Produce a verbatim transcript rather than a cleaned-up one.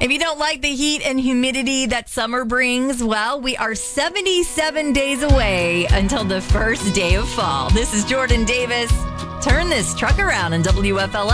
If you don't like the heat and humidity that summer brings, well, we are seventy-seven days away until the first day of fall. This is Jordan Davis. Turn this truck around in W F L S.